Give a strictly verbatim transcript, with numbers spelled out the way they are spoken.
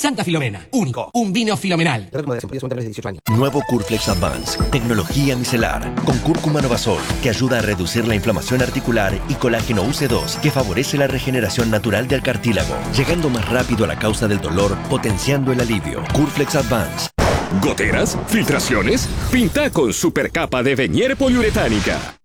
Santa Filomena, único, un vino filomenal. Nuevo Curflex Advance, tecnología micelar, con cúrcuma Novasol, que ayuda a reducir la inflamación articular, y colágeno U C dos, que favorece la regeneración natural del cartílago, llegando más rápido a la causa del dolor, potenciando el alivio. Curflex Advance. ¿Goteras? ¿Filtraciones? Pinta con supercapa de Venier poliuretánica.